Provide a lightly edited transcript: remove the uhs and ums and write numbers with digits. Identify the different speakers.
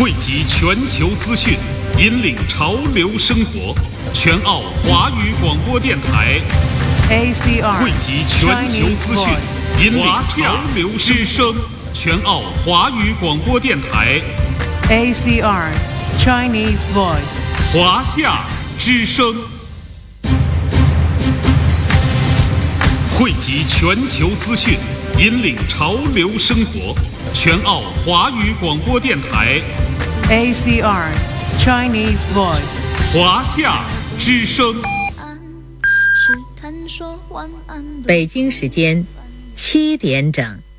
Speaker 1: 汇集全球资讯，引领潮流生活。全澳华语广播电台
Speaker 2: ACR
Speaker 1: 汇集全球资讯，引领潮流之声。全澳华语广播电台
Speaker 2: ACR Chinese Voice
Speaker 1: 华夏之声，汇集全球资讯，引领潮流生活。全澳华语广播电台
Speaker 2: ACR Chinese Voice
Speaker 1: 华夏之声。
Speaker 3: 北京时间7点整。